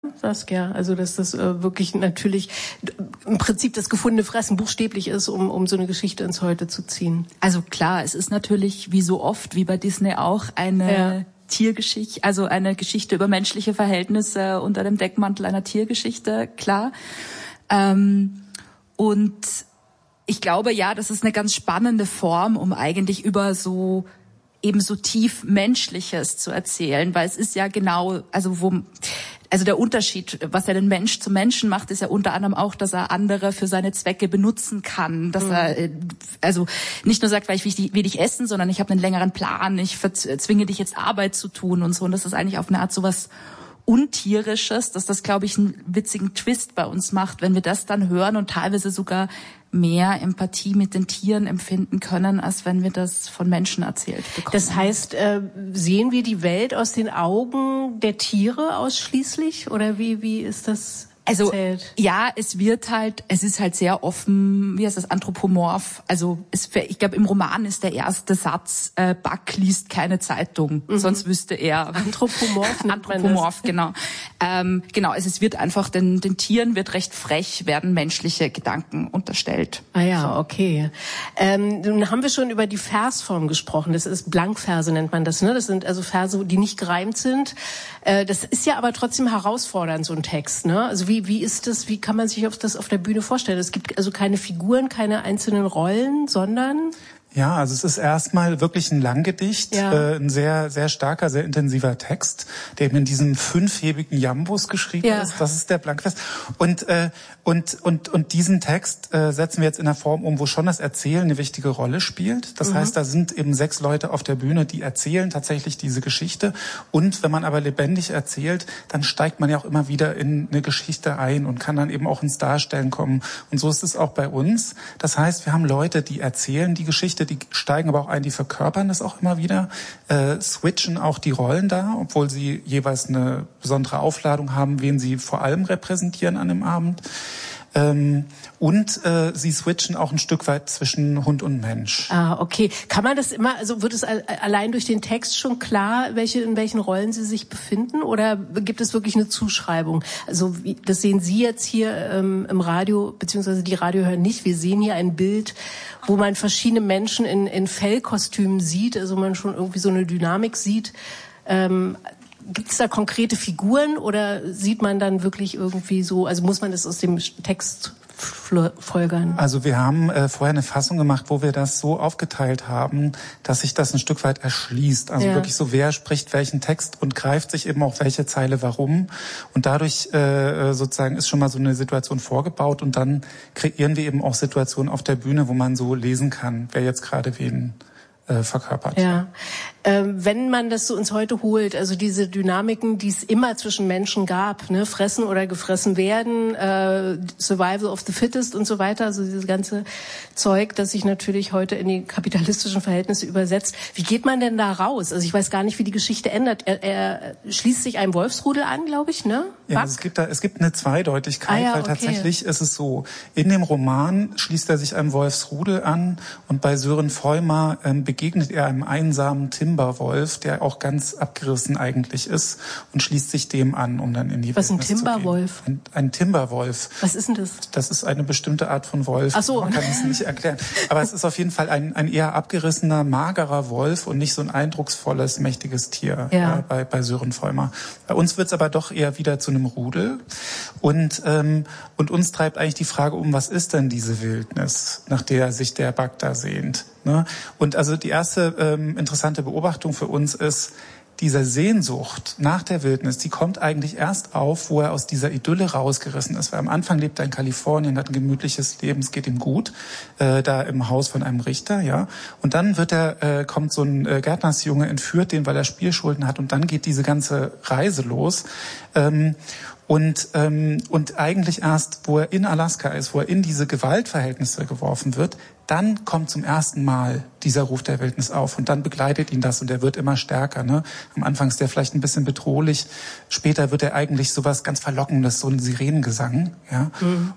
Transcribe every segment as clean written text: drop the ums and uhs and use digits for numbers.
Saskia, also dass das wirklich natürlich im Prinzip das gefundene Fressen buchstäblich ist, um so eine Geschichte ins Heute zu ziehen. Also klar, es ist natürlich wie so oft, wie bei Disney auch, eine Tiergeschichte, also eine Geschichte über menschliche Verhältnisse unter dem Deckmantel einer Tiergeschichte, klar. Und ich glaube, ja, das ist eine ganz spannende Form, um eigentlich über so tief Menschliches zu erzählen, weil es ist ja genau, also der Unterschied, was er den Mensch zum Menschen macht, ist ja unter anderem auch, dass er andere für seine Zwecke benutzen kann. Dass er also nicht nur sagt, weil ich will dich essen, sondern ich habe einen längeren Plan, ich zwinge dich jetzt Arbeit zu tun und so. Und das ist eigentlich auf eine Art sowas Untierisches, dass das, glaube ich, einen witzigen Twist bei uns macht, wenn wir das dann hören und teilweise sogar mehr Empathie mit den Tieren empfinden können, als wenn wir das von Menschen erzählt bekommen. Das heißt, sehen wir die Welt aus den Augen der Tiere ausschließlich? Oder wie ist das erzählt? Also, ja, es ist halt sehr offen, wie heißt das, anthropomorph. Also, ich glaube, im Roman ist der erste Satz, Buck liest keine Zeitung, sonst wüsste er. Anthropomorph, genau. Genau, es wird einfach, den Tieren wird recht frech, werden menschliche Gedanken unterstellt. Ah ja, okay. Nun haben wir schon über die Versform gesprochen. Das ist Blankverse, nennt man das, ne? Das sind also Verse, die nicht gereimt sind. Das ist ja aber trotzdem herausfordernd, so ein Text, ne? Also wie ist das, wie kann man sich das auf der Bühne vorstellen? Es gibt also keine Figuren, keine einzelnen Rollen, sondern... Ja, also es ist erstmal wirklich ein Langgedicht, ein sehr, sehr starker, sehr intensiver Text, der eben in diesem 5-hebigen Jambus geschrieben ist. Das ist der Blankvers. Und diesen Text setzen wir jetzt in einer Form um, wo schon das Erzählen eine wichtige Rolle spielt. Das heißt, da sind eben 6 Leute auf der Bühne, die erzählen tatsächlich diese Geschichte. Und wenn man aber lebendig erzählt, dann steigt man ja auch immer wieder in eine Geschichte ein und kann dann eben auch ins Darstellen kommen. Und so ist es auch bei uns. Das heißt, wir haben Leute, die erzählen die Geschichte, die steigen aber auch ein, die verkörpern das auch immer wieder, switchen auch die Rollen da, obwohl sie jeweils eine besondere Aufladung haben, wen sie vor allem repräsentieren an dem Abend. Und sie switchen auch ein Stück weit zwischen Hund und Mensch. Ah, okay. Kann man das immer, also wird es allein durch den Text schon klar, in welchen Rollen sie sich befinden, oder gibt es wirklich eine Zuschreibung? Also das sehen Sie jetzt hier im Radio, beziehungsweise die Radiohörer nicht. Wir sehen hier ein Bild, wo man verschiedene Menschen in Fellkostümen sieht, also man schon irgendwie so eine Dynamik sieht. Gibt es da konkrete Figuren oder sieht man dann wirklich irgendwie so, also muss man das aus dem Text folgern? Also wir haben vorher eine Fassung gemacht, wo wir das so aufgeteilt haben, dass sich das ein Stück weit erschließt. Also wirklich so, wer spricht welchen Text und greift sich eben auch welche Zeile warum. Und dadurch sozusagen ist schon mal so eine Situation vorgebaut und dann kreieren wir eben auch Situationen auf der Bühne, wo man so lesen kann, wer jetzt gerade wen verkörpert. Ja. Wenn man das so ins Heute holt, also diese Dynamiken, die es immer zwischen Menschen gab, ne, fressen oder gefressen werden, Survival of the Fittest und so weiter, also dieses ganze Zeug, das sich natürlich heute in die kapitalistischen Verhältnisse übersetzt. Wie geht man denn da raus? Also ich weiß gar nicht, wie die Geschichte ändert. Er schließt sich einem Wolfsrudel an, glaube ich, ne? Ja, also es gibt eine Zweideutigkeit, weil tatsächlich ist es so, in dem Roman schließt er sich einem Wolfsrudel an und bei Sören Feumer begegnet er einem einsamen Timberwolf, der auch ganz abgerissen eigentlich ist, und schließt sich dem an, um dann in die Wildnis zu gehen. Was ist ein Timberwolf? Ein Timberwolf. Was ist denn das? Das ist eine bestimmte Art von Wolf. Ach so. Man kann es nicht erklären. Aber es ist auf jeden Fall ein eher abgerissener, magerer Wolf und nicht so ein eindrucksvolles, mächtiges Tier bei Sören Feumer. Bei uns wird es aber doch eher wieder zu einem Rudel. Und uns treibt eigentlich die Frage um, was ist denn diese Wildnis, nach der sich der Buck da sehnt? Ne? Und also die erste interessante Beobachtung für uns ist, diese Sehnsucht nach der Wildnis, die kommt eigentlich erst auf, wo er aus dieser Idylle rausgerissen ist. Weil am Anfang lebt er in Kalifornien, hat ein gemütliches Leben, es geht ihm gut, da im Haus von einem Richter, ja. Und dann kommt so ein Gärtnersjunge, entführt den, weil er Spielschulden hat, und dann geht diese ganze Reise los. Und eigentlich erst, wo er in Alaska ist, wo er in diese Gewaltverhältnisse geworfen wird, dann kommt zum ersten Mal dieser Ruf der Wildnis auf und dann begleitet ihn das und er wird immer stärker. Ne? Am Anfang ist er vielleicht ein bisschen bedrohlich, später wird er eigentlich sowas ganz Verlockendes, so ein Sirenengesang. Ja? Mhm.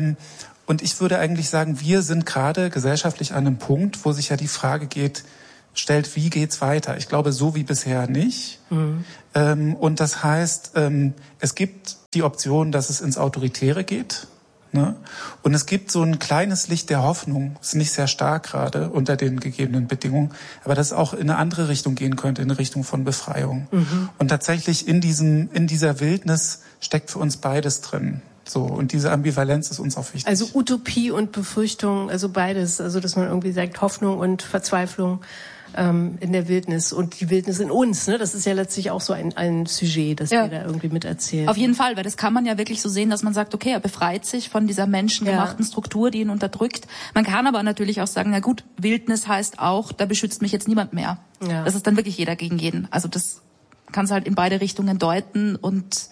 Und ich würde eigentlich sagen, wir sind gerade gesellschaftlich an einem Punkt, wo sich ja die Frage geht, stellt, wie geht's weiter. Ich glaube, so wie bisher nicht. Und das heißt, es gibt die Option, dass es ins Autoritäre geht. Ne? Und es gibt so ein kleines Licht der Hoffnung, ist nicht sehr stark gerade unter den gegebenen Bedingungen, aber das auch in eine andere Richtung gehen könnte, in eine Richtung von Befreiung. Und tatsächlich in dieser Wildnis steckt für uns beides drin. So, und diese Ambivalenz ist uns auch wichtig. Also Utopie und Befürchtung, also beides, also dass man irgendwie sagt Hoffnung und Verzweiflung in der Wildnis und die Wildnis in uns, ne? Das ist ja letztlich auch so ein Sujet, das wir da irgendwie miterzählen. Auf jeden Fall, weil das kann man ja wirklich so sehen, dass man sagt, okay, er befreit sich von dieser menschengemachten Struktur, die ihn unterdrückt. Man kann aber natürlich auch sagen, na gut, Wildnis heißt auch, da beschützt mich jetzt niemand mehr. Ja. Das ist dann wirklich jeder gegen jeden. Also das kannst halt in beide Richtungen deuten und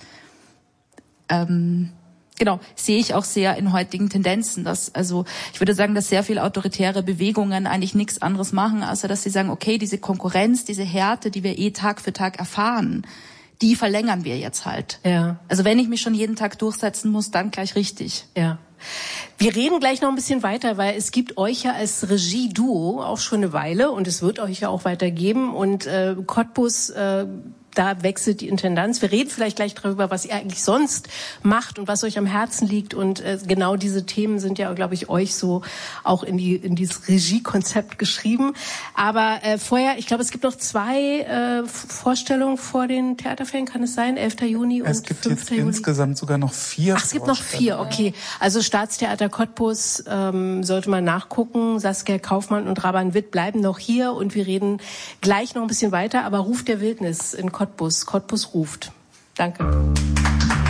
genau, sehe ich auch sehr in heutigen Tendenzen, ich würde sagen, dass sehr viele autoritäre Bewegungen eigentlich nichts anderes machen, außer dass sie sagen, okay, diese Konkurrenz, diese Härte, die wir Tag für Tag erfahren, die verlängern wir jetzt halt. Ja. Also wenn ich mich schon jeden Tag durchsetzen muss, dann gleich richtig. Ja. Wir reden gleich noch ein bisschen weiter, weil es gibt euch ja als Regie-Duo auch schon eine Weile und es wird euch ja auch weitergeben und Cottbus, da wechselt die Intendanz. Wir reden vielleicht gleich darüber, was ihr eigentlich sonst macht und was euch am Herzen liegt. Und genau diese Themen sind ja, glaube ich, euch so auch in dieses Regiekonzept geschrieben. Aber vorher, ich glaube, es gibt noch 2 Vorstellungen vor den Theaterferien, kann es sein? 11. Juni und 5. Juli? Es gibt jetzt insgesamt sogar noch 4. Ach, es gibt noch 4, okay. Also Staatstheater Cottbus sollte man nachgucken. Saskia Kaufmann und Raban Witt bleiben noch hier und wir reden gleich noch ein bisschen weiter. Aber Ruf der Wildnis in Cottbus ruft. Danke.